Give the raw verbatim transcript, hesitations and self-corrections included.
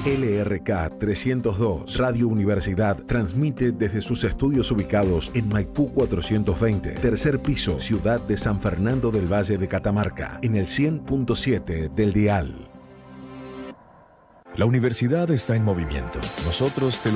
L R K trescientos dos Radio Universidad transmite desde sus estudios ubicados en Maipú cuatrocientos veinte, tercer piso, Ciudad de San Fernando del Valle de Catamarca, en el cien punto siete del dial. La universidad está en movimiento. Nosotros te